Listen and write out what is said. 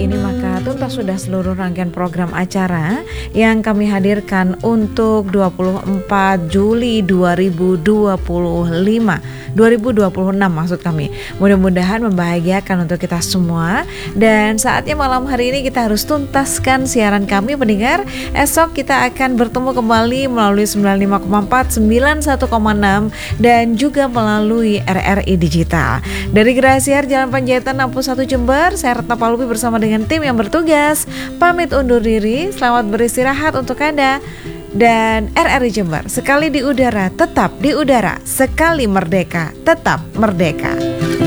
ini maka tuntas sudah seluruh rangkaian program acara yang kami hadirkan untuk 24 Juli 2026 maksud kami. Mudah-mudahan membahagiakan untuk kita semua. Dan saatnya malam hari ini kita harus tuntaskan siaran kami pendengar. Esok kita akan bertemu kembali melalui 95,4, 91,6 dan juga melalui RRI Digital. Dari Grasiar Jalan Panjaitan 61 Jember, saya Retno Palupi bersama dengan tim yang bertugas pamit undur diri. Selamat beristirahat untuk Anda. Dan RRI Jember, sekali di udara tetap di udara, sekali merdeka tetap merdeka.